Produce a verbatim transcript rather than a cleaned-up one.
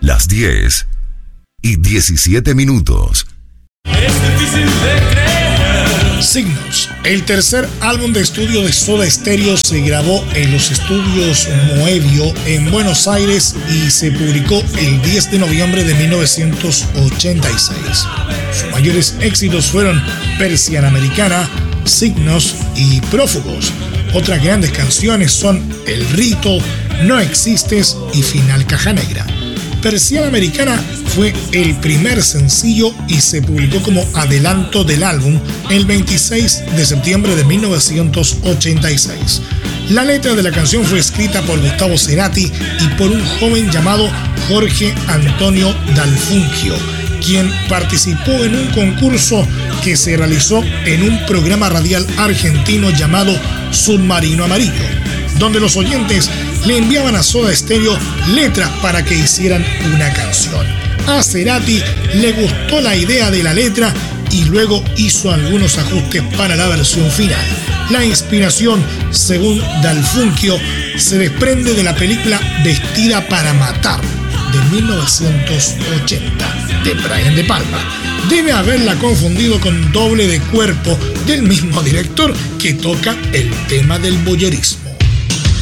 Las diez y diecisiete minutos. Es difícil de creer. Signos. El tercer álbum de estudio de Soda Stereo se grabó en los estudios Moebio en Buenos Aires y se publicó el diez de noviembre de mil novecientos ochenta y seis. Sus mayores éxitos fueron Persiana Americana, Signos y Prófugos. Otras grandes canciones son El Rito, No Existes y Final Caja Negra. Persiana Americana fue el primer sencillo y se publicó como adelanto del álbum el veintiséis de septiembre de mil novecientos ochenta y seis. La letra de la canción fue escrita por Gustavo Cerati y por un joven llamado Jorge Antonio Dalfungio, quien participó en un concurso que se realizó en un programa radial argentino llamado Submarino Amarillo, donde los oyentes le enviaban a Soda Stereo letras para que hicieran una canción. A Cerati le gustó la idea de la letra y luego hizo algunos ajustes para la versión final. La inspiración, según Dalfungio, se desprende de la película Vestida para Matar de mil novecientos ochenta de Brian De Palma. Debe haberla confundido con Doble de Cuerpo del mismo director que toca el tema del voyerismo.